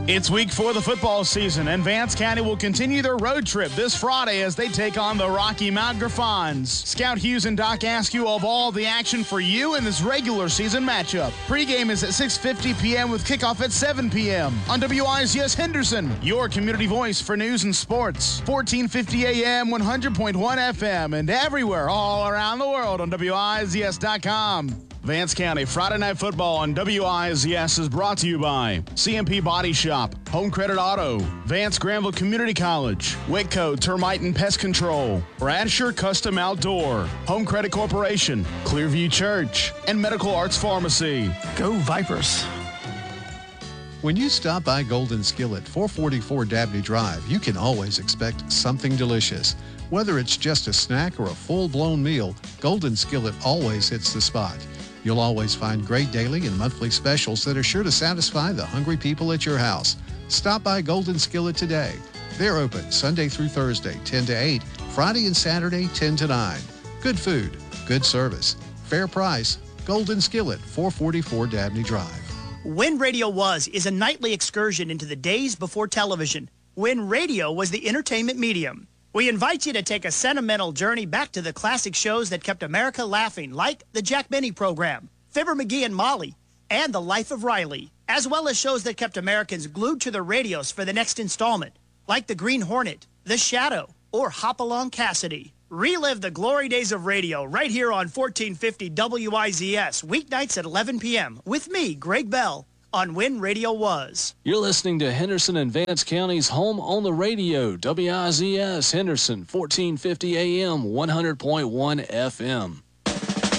It's week 4 of the football season, and Vance County will continue their road trip this Friday as they take on the Rocky Mount Griffons. Scout Hughes and Doc Askew of all the action for you in this regular season matchup. Pregame is at 6:50 p.m. with kickoff at 7 p.m. on WIZS Henderson, your community voice for news and sports. 1450 a.m., 100.1 FM, and everywhere all around the world on WIZS.com. Vance County Friday Night Football on WIZS is brought to you by CMP Body Shop, Home Credit Auto, Vance Granville Community College, Whitco Termite and Pest Control, Bradshaw Custom Outdoor, Home Credit Corporation, Clearview Church, and Medical Arts Pharmacy. Go Vipers! When you stop by Golden Skillet, 444 Dabney Drive, you can always expect something delicious. Whether it's just a snack or a full-blown meal, Golden Skillet always hits the spot. You'll always find great daily and monthly specials that are sure to satisfy the hungry people at your house. Stop by Golden Skillet today. They're open Sunday through Thursday, 10 to 8, Friday and Saturday, 10 to 9. Good food, good service, fair price. Golden Skillet, 444 Dabney Drive. When Radio Was is a nightly excursion into the days before television, when radio was the entertainment medium. We invite you to take a sentimental journey back to the classic shows that kept America laughing, like the Jack Benny Program, Fibber McGee and Molly, and The Life of Riley, as well as shows that kept Americans glued to their radios for the next installment, like The Green Hornet, The Shadow, or Hopalong Cassidy. Relive the glory days of radio right here on 1450 WIZS, weeknights at 11 p.m. with me, Greg Bell, on When Radio Was. You're listening to Henderson and Vance County's home on the radio, WIZS Henderson, 1450 AM, 100.1 FM.